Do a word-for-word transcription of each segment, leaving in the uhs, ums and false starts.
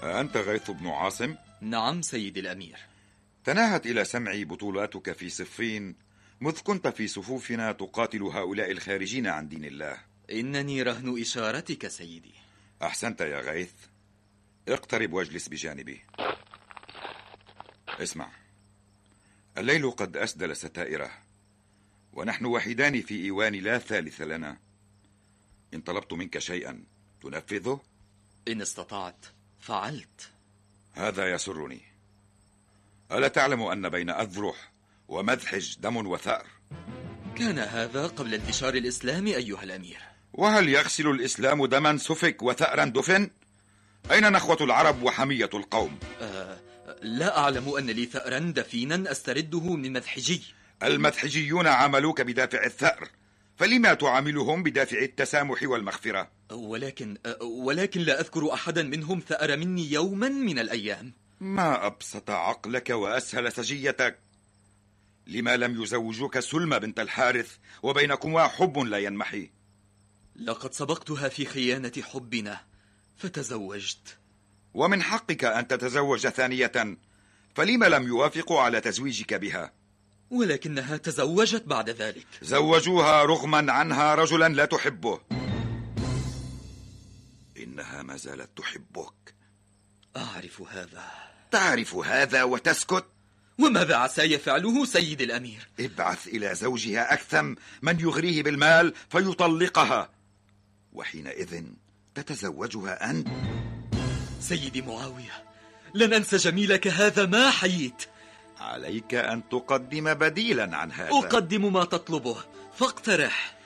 أنت غيث بن عاصم؟ نعم سيدي الأمير. تناهت إلى سمعي بطولاتك في صفين مذ كنت في صفوفنا تقاتل هؤلاء الخارجين عن دين الله. إنني رهن إشارتك سيدي. أحسنت يا غيث، اقترب واجلس بجانبي. اسمع، الليل قد أسدل ستائره، ونحن وحيدان في إيوان لا ثالث لنا. إن طلبت منك شيئا تنفذه؟ إن استطعت فعلت. هذا يسرني. ألا تعلم أن بين أذرح ومذحج دم وثأر؟ كان هذا قبل انتشار الإسلام أيها الأمير. وهل يغسل الإسلام دما سفك وثأرا دفن؟ أين نخوة العرب وحمية القوم؟ أه لا أعلم أن لي ثأرا دفينا أسترده من مذحجي. المذحجيون عاملوك بدافع الثأر، فلما تعاملهم بدافع التسامح والمغفرة؟ ولكن ولكن لا أذكر أحدا منهم ثأر مني يوما من الأيام. ما أبسط عقلك وأسهل سجيتك. لما لم يزوجوك سلمى بنت الحارث وبينكما حب لا ينمحي؟ لقد سبقتها في خيانة حبنا فتزوجت. ومن حقك أن تتزوج ثانية، فلما لم يوافقوا على تزويجك بها؟ ولكنها تزوجت بعد ذلك. زوجوها رغما عنها رجلا لا تحبه. إنها ما زالت تحبك. أعرف هذا. تعرف هذا وتسكت؟ وماذا عسى فعله سيد الأمير؟ ابعث إلى زوجها أكثم من يغريه بالمال فيطلقها، وحينئذ تتزوجها أنت. سيدي معاوية، لن أنسى جميلك هذا ما حييت. عليك أن تقدم بديلا عن هذا. أقدم ما تطلبه، فاقترح.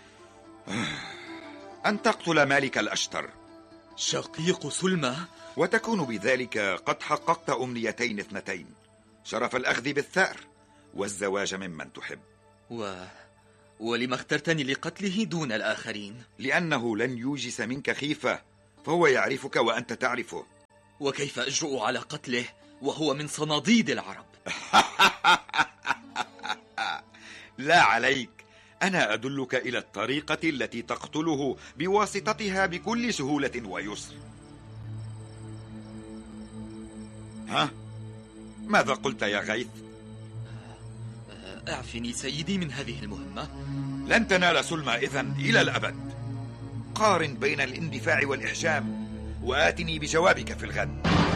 أن تقتل مالك الأشتر شقيق سلمى، وتكون بذلك قد حققت أمنيتين اثنتين: شرف الأخذ بالثأر والزواج ممن تحب. و... ولما اخترتني لقتله دون الآخرين؟ لأنه لن يوجس منك خيفة، فهو يعرفك وأنت تعرفه. وكيف أجرؤ على قتله وهو من صناديد العرب؟ لا عليك، أنا أدلك إلى الطريقة التي تقتله بواسطتها بكل سهولة ويسر. ها؟ ماذا قلت يا غيث؟ اعفني سيدي من هذه المهمة. لن تنال سلمى إذن إلى الأبد. قارن بين الاندفاع والإحجام وآتني بجوابك في الغد.